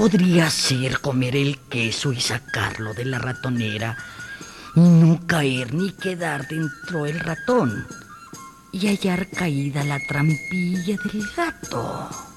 podría ser comer el queso y sacarlo de la ratonera y no caer ni quedar dentro el ratón y hallar caída la trampilla del gato.